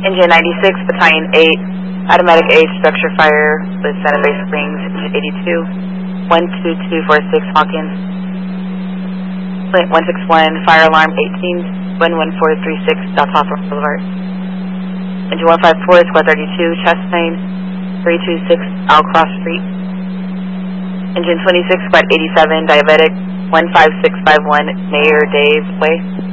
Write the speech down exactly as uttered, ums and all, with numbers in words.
Engine ninety-six, Battalion eight, automatic A structure fire with Santa Fe Springs, engine eighty-two, one two two four six Hawkins, Flint one six one, fire alarm eighteen, one one four three six, South Hawthorne Boulevard. Engine one five four, Squad thirty-two, Chastain, three two six, Owl Cross Street. Engine twenty-six, Squad eighty-seven, Diabetic, one five six five one, Mayor Dave Way.